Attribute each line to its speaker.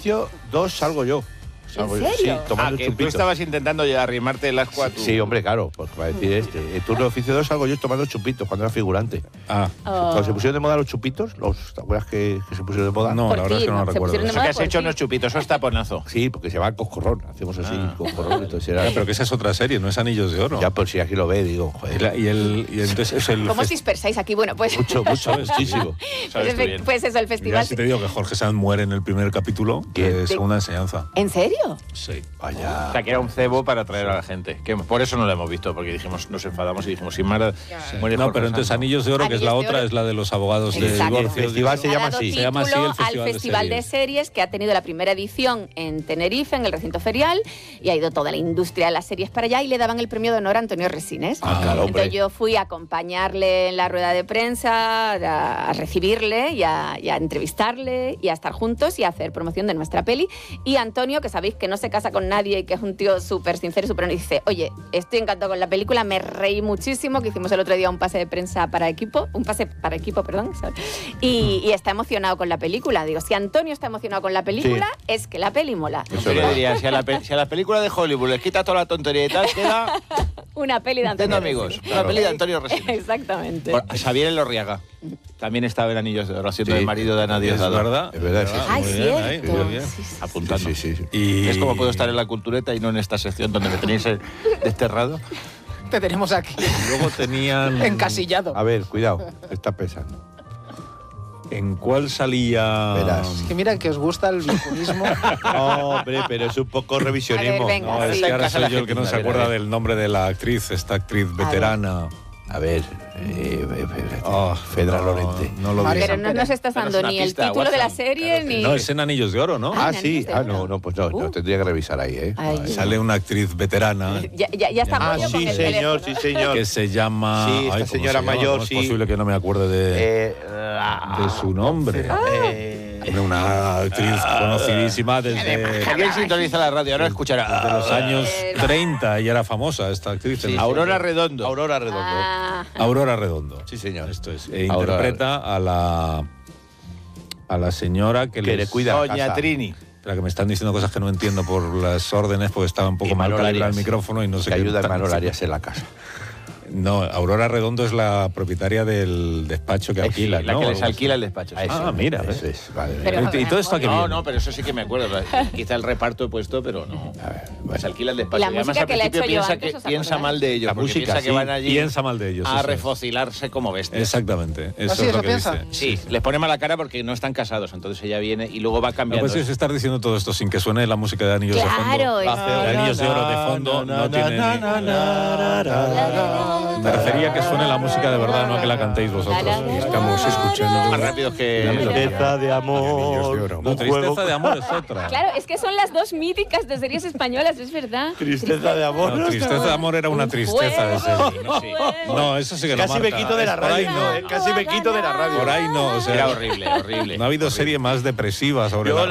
Speaker 1: oficio 2 salgo yo.
Speaker 2: ¿En serio?
Speaker 1: Sí, tomando
Speaker 3: que
Speaker 1: chupitos.
Speaker 3: tú estabas intentando ya arrimarte el ascua a tu...
Speaker 1: Sí, hombre, claro, pues va a decir el turno de oficio 2 salgo yo tomando chupitos cuando era figurante. Cuando se pusieron de moda los chupitos, ¿te acuerdas que se pusieron de moda?
Speaker 4: No,
Speaker 2: Por
Speaker 4: la verdad
Speaker 2: ti,
Speaker 4: es que no
Speaker 2: ¿no?
Speaker 4: lo
Speaker 2: Se
Speaker 4: recuerdo.
Speaker 2: pusieron de
Speaker 3: Eso
Speaker 2: moda
Speaker 3: que has
Speaker 2: por
Speaker 3: hecho
Speaker 2: ti.
Speaker 3: unos chupitos, eso es taponazo.
Speaker 1: Sí, porque se llama coscorrón. Hacemos así, coscorrón. Entonces era...
Speaker 4: Pero que esa es otra serie, no es Anillos de Oro.
Speaker 1: Ya, por si aquí lo ve, digo, joder.
Speaker 4: Y entonces es el...
Speaker 2: ¿Cómo os dispersáis aquí? Bueno, pues...
Speaker 1: Mucho, muchísimo.
Speaker 3: Sabes tú bien.
Speaker 2: Pues eso, el
Speaker 4: Mira,
Speaker 2: festival...
Speaker 4: si te digo que Jorge Sanz muere en el primer capítulo, que es una enseñanza.
Speaker 2: ¿En serio?
Speaker 4: Sí.
Speaker 1: Vaya.
Speaker 3: O sea, que era un cebo para atraer a la gente. Que por eso no lo hemos visto, porque dijimos, nos enfadamos y dijimos, sin más... muere
Speaker 4: No,
Speaker 3: Jorge
Speaker 4: pero entonces
Speaker 3: Sanz,
Speaker 4: Anillos de Oro, que es la
Speaker 2: Anillos de
Speaker 4: otra,
Speaker 2: Oro.
Speaker 4: es la de los abogados de
Speaker 2: Exacto.
Speaker 1: El
Speaker 4: divorcio.
Speaker 1: festival se
Speaker 2: Ha
Speaker 1: llama
Speaker 2: dado
Speaker 1: así.
Speaker 4: Se llama así el
Speaker 2: título
Speaker 4: Festival
Speaker 2: al
Speaker 4: de
Speaker 2: Festival de
Speaker 4: Series.
Speaker 2: Series, que ha tenido la primera edición en Tenerife, en el recinto ferial, y ha ido toda la industria de las series para allá y le daban el premio de honor a Antonio Resines.
Speaker 1: Claro, hombre.
Speaker 2: Entonces yo fui a acompañarle en la rueda de prensa, a recibirle y a entrevistarle y a estar juntos y a hacer promoción de nuestra peli. Y Antonio, que sabéis que no se casa con nadie y que es un tío súper sincero y súper honesto, dice, oye, estoy encantado con la película, me reí muchísimo, que hicimos el otro día un pase de prensa para equipo, perdón, y está emocionado con la película. Digo, si Antonio está emocionado con la película, es que la peli mola.
Speaker 3: Yo le diría, si a la película de Hollywood les quita toda la tontería y tal, queda...
Speaker 2: Una peli de
Speaker 3: Tengo
Speaker 2: Antonio
Speaker 3: amigos.
Speaker 2: Resines.
Speaker 3: Una peli de Antonio Resines.
Speaker 2: Exactamente.
Speaker 3: Bueno, Xavier Elorriaga también estaba en Anillos de Oro, haciendo
Speaker 1: Sí.
Speaker 3: el marido de Ana Díaz.
Speaker 4: Es verdad.
Speaker 1: Es verdad, sí.
Speaker 2: Ay,
Speaker 4: Muy bien, ahí,
Speaker 2: cierto.
Speaker 4: muy bien.
Speaker 2: Sí, sí.
Speaker 3: Apuntando.
Speaker 1: Sí.
Speaker 4: Y...
Speaker 3: Es como puedo estar en la cultureta y no en esta sección donde me tenéis desterrado.
Speaker 5: Te tenemos aquí,
Speaker 4: Luego tenían...
Speaker 5: encasillado.
Speaker 1: A ver, cuidado, está pesando.
Speaker 4: ¿En cuál salía...?
Speaker 1: Verás.
Speaker 5: Que mira que os gusta el viejunismo.
Speaker 1: Hombre, pero es un poco revisionismo.
Speaker 2: A ver, venga.
Speaker 4: No, es
Speaker 2: Sí.
Speaker 4: que ahora
Speaker 3: Casa
Speaker 4: soy yo el que no se
Speaker 3: Argentina,
Speaker 4: acuerda
Speaker 3: a ver.
Speaker 4: del nombre de la actriz, esta actriz veterana.
Speaker 1: A ver,
Speaker 4: Oh,
Speaker 1: Fedra
Speaker 4: no,
Speaker 1: Lorente.
Speaker 4: No lo
Speaker 5: María
Speaker 4: digo.
Speaker 2: Pero no nos estás
Speaker 3: Danos
Speaker 2: dando
Speaker 3: una
Speaker 2: ni el
Speaker 3: pista,
Speaker 2: título de la
Speaker 3: Watson.
Speaker 2: serie,
Speaker 3: Claro,
Speaker 2: ni...
Speaker 4: No, es en Anillos de Oro, ¿no?
Speaker 2: Ah,
Speaker 1: Sí, no, pues no, tendría que revisar ahí, ¿eh?
Speaker 2: Ay,
Speaker 4: Sale una actriz veterana
Speaker 2: ya está
Speaker 1: Ah,
Speaker 2: Pollo con
Speaker 1: sí,
Speaker 2: el
Speaker 1: señor,
Speaker 2: teléfono.
Speaker 1: sí, señor.
Speaker 4: que se llama...
Speaker 1: Sí, esta
Speaker 4: ¿cómo
Speaker 1: señora
Speaker 4: se llama?
Speaker 1: mayor,
Speaker 4: ¿Cómo es
Speaker 1: sí.
Speaker 4: posible que no me acuerde de su nombre? Hombre, una actriz conocidísima desde
Speaker 3: Alguien sintoniza la radio, ahora escuchará.
Speaker 4: los años 30 y era famosa esta actriz.
Speaker 1: Sí,
Speaker 3: Aurora Redondo.
Speaker 1: Aurora Redondo.
Speaker 2: Ah,
Speaker 4: Aurora Redondo.
Speaker 1: Sí, señor.
Speaker 4: Esto es.
Speaker 1: Aurora.
Speaker 4: Interpreta a la señora que
Speaker 1: le cuida la
Speaker 3: Doña
Speaker 1: casa.
Speaker 3: Trini.
Speaker 4: Espera, que me están diciendo cosas que no entiendo por las órdenes, porque estaba un poco mal
Speaker 1: Manol
Speaker 4: calibrado el
Speaker 1: Arias,
Speaker 4: micrófono y no sé
Speaker 1: que
Speaker 4: qué.
Speaker 1: ayuda a
Speaker 4: tan-
Speaker 1: Manol Arias en la casa.
Speaker 4: No, Aurora Redondo es la propietaria del despacho que alquila,
Speaker 3: La
Speaker 4: ¿no?
Speaker 3: que les
Speaker 4: Algo así.
Speaker 3: alquila el despacho. sí.
Speaker 4: Ah, mira,
Speaker 1: Eso
Speaker 4: ¿ves?
Speaker 1: es, vale.
Speaker 2: Pero-
Speaker 4: ¿Y todo esto a qué
Speaker 3: No,
Speaker 4: viene?
Speaker 3: no, pero eso sí que me acuerdo. Quizá el reparto he puesto, pero no.
Speaker 1: A ver,
Speaker 3: Pues alquila el despacho.
Speaker 2: La
Speaker 3: Y además,
Speaker 2: música
Speaker 3: al
Speaker 2: que le he
Speaker 3: principio
Speaker 2: hecho yo
Speaker 3: piensa,
Speaker 2: antes,
Speaker 3: que,
Speaker 2: ¿os
Speaker 3: piensa
Speaker 2: acordáis?
Speaker 3: mal de ellos.
Speaker 1: La
Speaker 3: porque
Speaker 1: música,
Speaker 3: piensa que
Speaker 1: sí,
Speaker 3: van allí
Speaker 4: piensa mal de ellos,
Speaker 3: a
Speaker 4: eso es.
Speaker 3: refocilarse como bestias.
Speaker 4: Exactamente. Eso
Speaker 5: ¿Ah, sí,
Speaker 4: es
Speaker 5: eso
Speaker 4: lo que
Speaker 5: piensa?
Speaker 4: dice.
Speaker 3: Sí, les pone mala cara porque no están casados. Entonces ella viene y luego va
Speaker 4: No,
Speaker 3: cambiando.
Speaker 4: pues es estar diciendo todo esto sin que suene la música de Anillos de Fondo.
Speaker 2: Claro,
Speaker 4: De Anillos de Oro de fondo no tiene... Me refería a que suene la música de verdad, no a que la cantéis vosotros.
Speaker 6: Estamos escuchando
Speaker 3: más rápidos que...
Speaker 1: Tristeza de amor.
Speaker 4: No, Tristeza de amor es otra.
Speaker 2: Claro, es que son las dos míticas de series españolas, es verdad.
Speaker 1: Tristeza de amor.
Speaker 4: No, Tristeza de amor era una tristeza de serie.
Speaker 3: Sí.
Speaker 4: No, eso sí que
Speaker 1: Casi
Speaker 4: lo
Speaker 1: me
Speaker 4: marca.
Speaker 1: quito de la
Speaker 4: Es por ahí
Speaker 1: radio.
Speaker 4: no.
Speaker 1: Casi me quito de la radio.
Speaker 4: Por ahí no, o sea,
Speaker 3: Era horrible, horrible.
Speaker 4: no ha habido serie más depresiva sobre
Speaker 1: Yo
Speaker 4: la